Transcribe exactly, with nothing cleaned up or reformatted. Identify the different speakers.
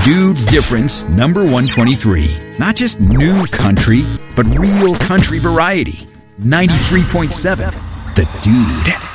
Speaker 1: Dude Difference number one twenty-three. Not just new country, but real country variety. ninety-three point seven. The Dude.